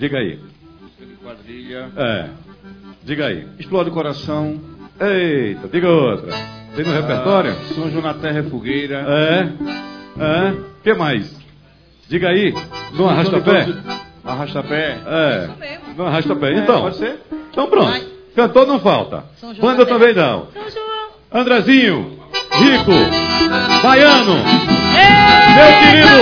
Diga aí. Música de quadrilha. Diga aí. Explode o coração. Eita, diga outra. Tem no repertório? São João na Terra é Fogueira. O que mais? Diga aí. No arrasta-pé? Arrasta-pé. Isso mesmo. No arrasta-pé. Então. Pode ser? Então pronto. Vai. Cantor não falta. São João Banda da Terra. também não. São João. Andrezinho. Rico. Baiano. Ei! Meu querido.